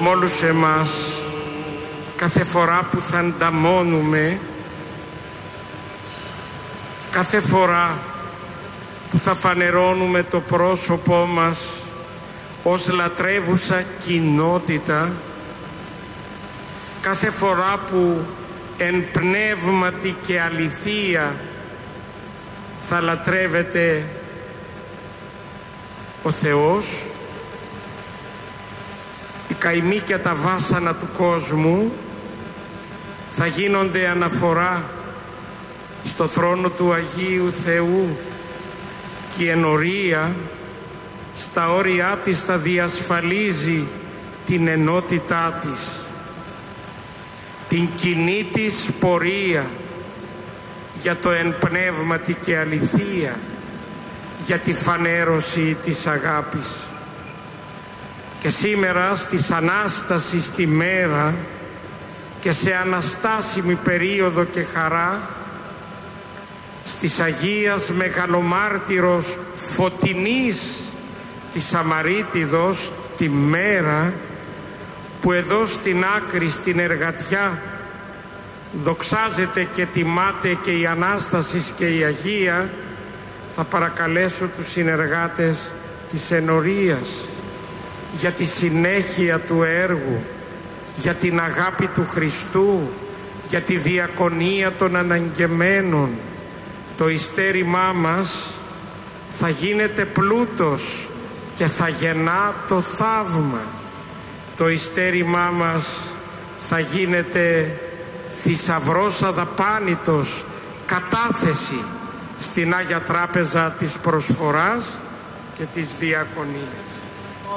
με όλους εμάς κάθε φορά που θα ανταμώνουμε, κάθε φορά που θα φανερώνουμε το πρόσωπό μας ως λατρεύουσα κοινότητα, κάθε φορά που εν πνεύματι και αληθεία θα λατρεύεται ο Θεός, οι καημοί και τα βάσανα του κόσμου θα γίνονται αναφορά στο θρόνο του Αγίου Θεού και η ενορία στα όρια της θα διασφαλίζει την ενότητά της, την κοινή της πορεία για το εν πνεύματι και αληθεία, για τη φανέρωση της αγάπης. Και σήμερα στις Ανάστασης τη μέρα και σε αναστάσιμη περίοδο και χαρά, στις Αγίας Μεγαλομάρτυρος Φωτεινής της Σαμαρίτιδος τη μέρα που εδώ στην άκρη, στην εργατιά, δοξάζεται και τιμάται και η Ανάστασης και η Αγία, θα παρακαλέσω τους συνεργάτες της ενορίας για τη συνέχεια του έργου, για την αγάπη του Χριστού, για τη διακονία των αναγκεμένων. Το ειστέρημά μας θα γίνεται πλούτος και θα γεννά το θαύμα. Το ειστέρημά μας θα γίνεται θησαυρός αδαπάνητος, κατάθεση στην Άγια Τράπεζα της Προσφοράς και της Διακονίας.